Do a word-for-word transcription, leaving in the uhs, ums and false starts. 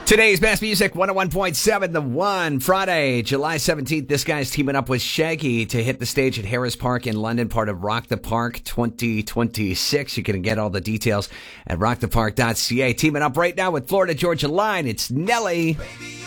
Today's best music, one oh one point seven The One. Friday, July seventeenth, this guy's teaming up with Shaggy to hit the stage at Harris Park in London, part of Rock the Park twenty twenty-six. You can get all the details at rock the park dot c a. Teaming up right now with Florida Georgia Line, it's Nelly.